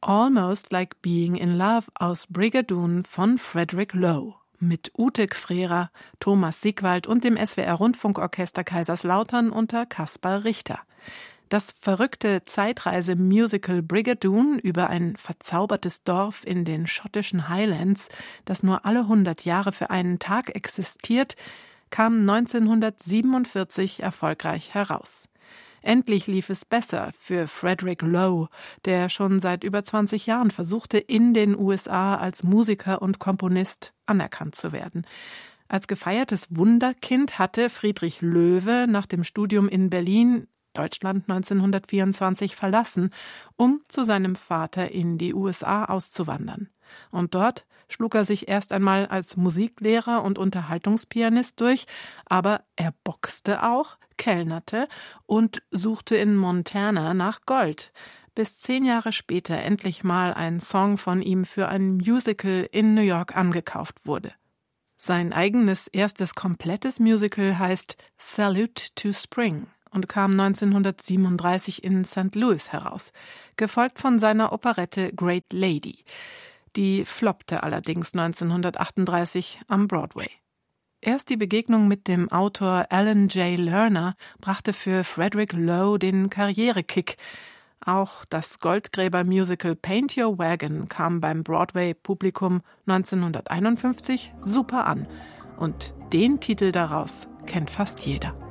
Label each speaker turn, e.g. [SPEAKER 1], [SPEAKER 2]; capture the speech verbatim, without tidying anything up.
[SPEAKER 1] Almost Like Being in Love aus Brigadoon von Frederick Loewe mit Ute Gfrera, Thomas Siegwald und dem S W R-Rundfunkorchester Kaiserslautern unter Kaspar Richter. Das verrückte Zeitreise-Musical Brigadoon über ein verzaubertes Dorf in den schottischen Highlands, das nur alle hundert Jahre für einen Tag existiert, kam neunzehnhundertsiebenundvierzig erfolgreich heraus. Endlich lief es besser für Frederick Loewe, der schon seit über zwanzig Jahren versuchte, in den U S A als Musiker und Komponist anerkannt zu werden. Als gefeiertes Wunderkind hatte Friedrich Loewe nach dem Studium in Berlin Deutschland neunzehnhundertvierundzwanzig verlassen, um zu seinem Vater in die U S A auszuwandern. Und dort schlug er sich erst einmal als Musiklehrer und Unterhaltungspianist durch, aber er boxte auch, kellnerte und suchte in Montana nach Gold, bis zehn Jahre später endlich mal ein Song von ihm für ein Musical in New York angekauft wurde. Sein eigenes erstes komplettes Musical heißt Salute to Spring und kam neunzehnhundertsiebenunddreißig in Sankt Louis heraus, gefolgt von seiner Operette Great Lady. Die floppte allerdings neunzehnhundertachtunddreißig am Broadway. Erst die Begegnung mit dem Autor Alan J. Lerner brachte für Frederick Loewe den Karrierekick. Auch das Goldgräber-Musical Paint Your Wagon kam beim Broadway-Publikum neunzehnhunderteinundfünfzig super an. Und den Titel daraus kennt fast jeder.